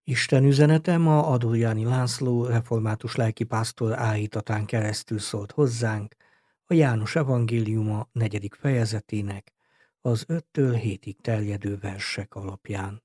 Isten üzenete ma Adorjáni László református lelkipásztor áhítatán keresztül szólt hozzánk a János evangéliuma 4. fejezetének az 5-től 7-ig terjedő versek alapján.